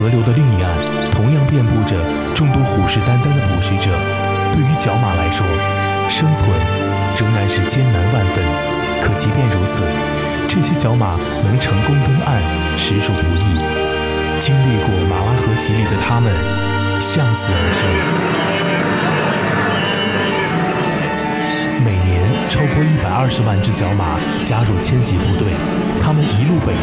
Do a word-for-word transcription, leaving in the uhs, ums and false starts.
河流的另一岸，同样遍布着众多虎视眈眈的捕食者。对于角马来说，生存仍然是艰难万分。可即便如此，这些角马能成功登岸，实属不易。经历过马拉河洗礼的它们，向死而生。每年超过一百二十万只角马加入迁徙部队，它们一路北